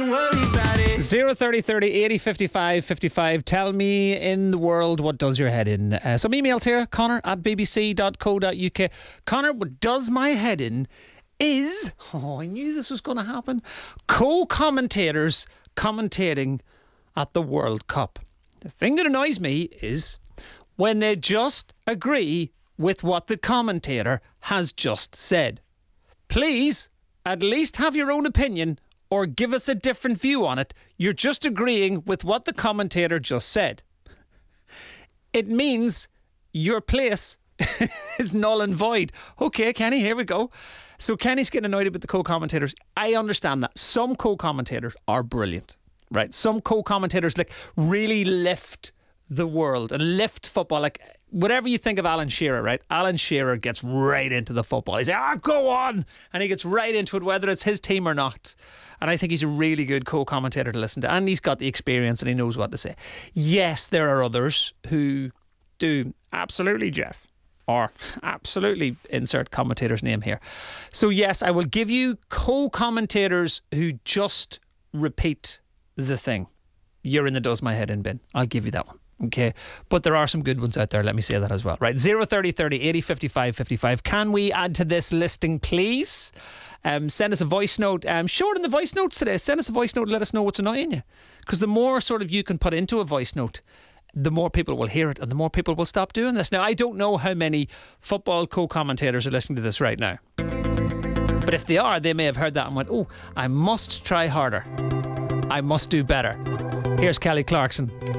don't worry about it. 03030 80 55 55. Tell me in the world, what does your head in? Some emails here. Connor at bbc.co.uk. Connor, what does my head in is, I knew this was going to happen, co-commentators commentating at the World Cup. The thing that annoys me is when they just agree with what the commentator has just said. Please, at least have your own opinion or give us a different view on it. You're just agreeing with what the commentator just said. It means your place is null and void. Okay, Kenny, here we go. So Kenny's getting annoyed with the co-commentators. I understand that. Some co-commentators are brilliant, right? Some co-commentators like really lift the world and lift football. Like whatever you think of Alan Shearer, right? Alan Shearer gets right into the football. He's like, go on! And he gets right into it, whether it's his team or not. And I think he's a really good co-commentator to listen to. And he's got the experience and he knows what to say. Yes, there are others who do. Absolutely, Jeff. Or absolutely insert commentator's name here. So yes, I will give you co-commentators who just repeat the thing. You're in the does my head in bin. I'll give you that one. Okay, but there are some good ones out there, let me say that as well. Right, 03030 80 55 55. Can we add to this listing, please? Send us a voice note. Short in the voice notes today. Send us a voice note and let us know what's annoying you. Because the more sort of you can put into a voice note, the more people will hear it and the more people will stop doing this. Now, I don't know how many football co-commentators are listening to this right now. But if they are, they may have heard that and went, oh, I must try harder. I must do better. Here's Kelly Clarkson.